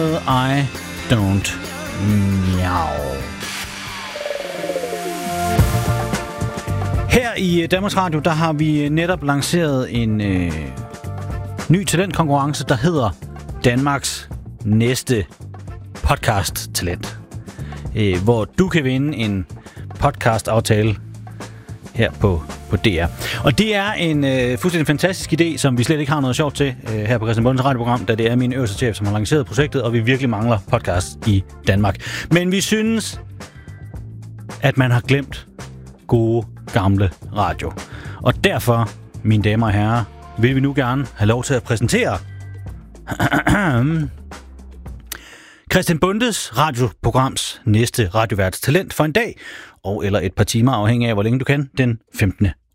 I don't meow. Her i Danmarks Radio, der har vi netop lanceret en ny talentkonkurrence, der hedder Danmarks næste podcast-talent. Hvor du kan vinde en podcast-aftale her på DR. Og det er en fuldstændig fantastisk idé, som vi slet ikke har noget sjovt til her på Christian Bondens radioprogram, da det er min øverste chef, som har lanceret projektet, og vi virkelig mangler podcast i Danmark. Men vi synes, at man har glemt gode, gamle radio. Og derfor, mine damer og herrer, vil vi nu gerne have lov til at præsentere Christian Bondes radioprograms næste radioværts talent for en dag, og eller et par timer, afhængig af, hvor længe du kan, den 15.